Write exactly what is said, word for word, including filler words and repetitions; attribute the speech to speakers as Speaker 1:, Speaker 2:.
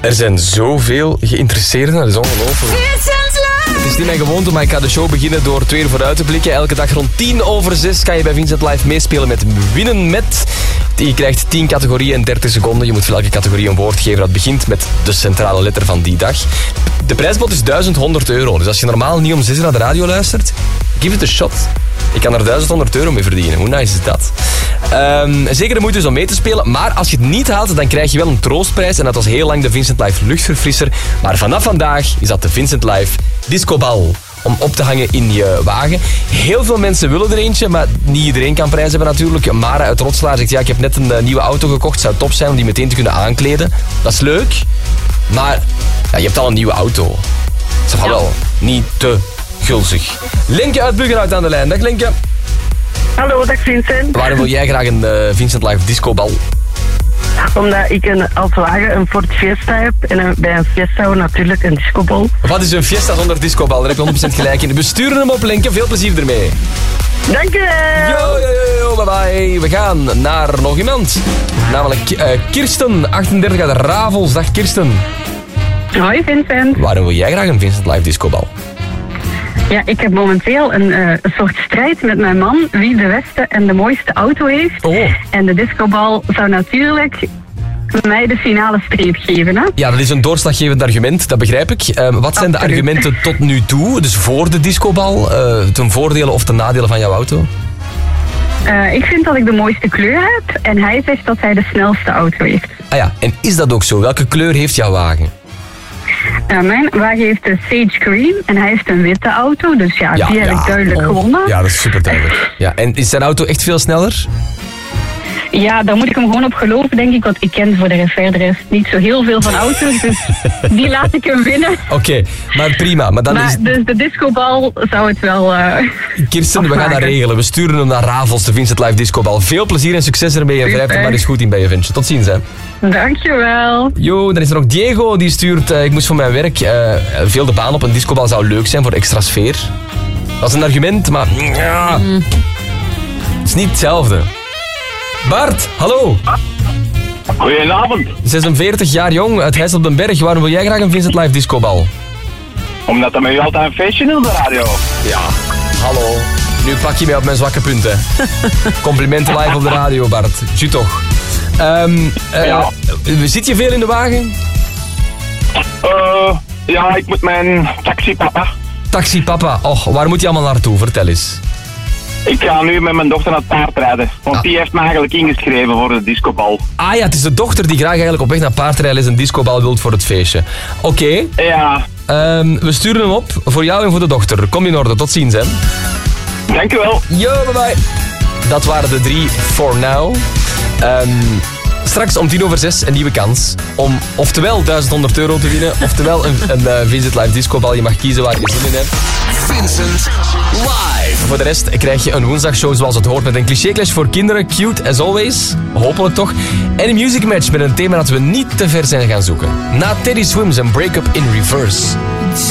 Speaker 1: Er zijn zoveel geïnteresseerden, dat is ongelooflijk. Het is niet mijn gewoonte, maar ik ga de show beginnen door twee uur vooruit te blikken. Elke dag rond tien over zes kan je bij Vincent Live meespelen met Winnen Met. Je krijgt tien categorieën in dertig seconden. Je moet voor elke categorie een woord geven dat begint met de centrale letter van die dag. De prijspot is duizend honderd euro. Dus als je normaal niet om zes uur naar de radio luistert, give it a shot. Ik kan er duizend honderd euro mee verdienen. Hoe nice is dat? Um, zeker de moeite is om mee te spelen. Maar als je het niet haalt, dan krijg je wel een troostprijs. En dat was heel lang de Vincent Live luchtverfrisser. Maar vanaf vandaag is dat de Vincent Live discobal. Om op te hangen in je wagen. Heel veel mensen willen er eentje, maar niet iedereen kan prijs hebben natuurlijk. Mara uit Rotslaar zegt, ja, ik heb net een uh, nieuwe auto gekocht. Het zou top zijn om die meteen te kunnen aankleden. Dat is leuk. Maar ja, je hebt al een nieuwe auto. Dat is ja. wel niet te gulzig. Lenke uit Buggenhout aan de lijn. Dag Lenke.
Speaker 2: Hallo, dag Vincent.
Speaker 1: Waarom wil jij graag een uh, Vincent Live discobal?
Speaker 2: Omdat ik een, als wagen een Ford Fiesta heb en een, bij een Fiesta natuurlijk een discobal.
Speaker 1: Wat is een Fiesta zonder discobal? Daar heb je honderd procent gelijk in. We sturen hem op, Lenke. Veel plezier ermee.
Speaker 2: Dank je wel.
Speaker 1: Yo, yo, yo, bye bye. We gaan naar nog iemand. Namelijk uh, Kirsten, achtendertig uit Ravels. Dag Kirsten.
Speaker 2: Hoi Vincent.
Speaker 1: Waarom wil jij graag een Vincent Live discobal?
Speaker 2: Ja, ik heb momenteel een, uh, een soort strijd met mijn man wie de beste en de mooiste auto heeft.
Speaker 1: Oh.
Speaker 2: En de discobal zou natuurlijk mij de finale streep geven. Hè?
Speaker 1: Ja, dat is een doorslaggevend argument, dat begrijp ik. Uh, wat zijn
Speaker 2: Absoluut.
Speaker 1: de argumenten tot nu toe, dus voor de discobal, uh, ten voordelen of ten nadelen van jouw auto?
Speaker 2: Uh, ik vind dat ik de mooiste kleur heb en hij zegt dat hij de snelste auto heeft.
Speaker 1: Ah ja, en is dat ook zo? Welke kleur heeft jouw wagen?
Speaker 2: Uh, mijn wagen heeft een Sage Green en hij heeft een witte auto, dus ja,
Speaker 1: Ja,
Speaker 2: die heb
Speaker 1: ja.
Speaker 2: ik duidelijk
Speaker 1: Oh.
Speaker 2: gewonnen.
Speaker 1: Ja, dat is super duidelijk. Ja, en is zijn auto echt veel sneller?
Speaker 2: Ja, daar moet ik hem gewoon op geloven, denk ik, want ik ken voor de verder rest niet zo heel veel van auto's, dus die laat ik hem winnen.
Speaker 1: Oké, okay, maar prima. Maar dan
Speaker 2: maar,
Speaker 1: is...
Speaker 2: Dus de discobal zou het wel uh,
Speaker 1: Kirsten, we gaan dat regelen. We sturen hem naar Ravels, de Vincent Live discobal. Veel plezier en succes ermee en wrijf er maar eens goed in bij je ventje. Tot ziens, hè.
Speaker 2: Dankjewel.
Speaker 1: Jo, dan is er nog Diego, die stuurt, uh, ik moest voor mijn werk uh, veel de baan op. Een discobal zou leuk zijn voor extra sfeer. Dat is een argument, maar ja, mm. het is niet hetzelfde. Bart, hallo.
Speaker 3: Goedenavond.
Speaker 1: zesenveertig jaar jong, uit Heijs op den Berg. Waarom wil jij graag een Vincent Live discobal?
Speaker 3: Omdat er met u altijd een feestje is op de radio.
Speaker 1: Ja, hallo. Nu pak je mij op mijn zwakke punten. Complimenten live op de radio, Bart. Ju toch. Um, uh,
Speaker 3: ja.
Speaker 1: Zit je veel in de wagen?
Speaker 3: Uh, ja, ik moet mijn taxi papa.
Speaker 1: Taxi papa. Och, waar moet je allemaal naartoe? Vertel eens.
Speaker 3: Ik ga nu met mijn dochter naar het paardrijden. Want ah. die heeft me eigenlijk ingeschreven voor de discobal.
Speaker 1: Ah ja, het is de dochter die graag eigenlijk op weg naar paardrijden is en discobal wilt voor het feestje. Oké. Okay.
Speaker 3: Ja.
Speaker 1: Um, we sturen hem op voor jou en voor de dochter. Kom in orde. Tot ziens, hè.
Speaker 3: Dank u wel.
Speaker 1: Yo, bye bye. Dat waren de drie for now. Um, straks om tien over zes een nieuwe kans om oftewel duizend honderd euro te winnen, oftewel een, een uh, Vincent Live discobal. Je mag kiezen waar je zin in hebt.
Speaker 4: Vincent Live.
Speaker 1: Voor de rest krijg je een woensdagshow zoals het hoort met een cliché-clash voor kinderen. Cute as always. Hopelijk toch. En een music match met een thema dat we niet te ver zijn gaan zoeken. Na Teddy Swims en Break Up in Reverse.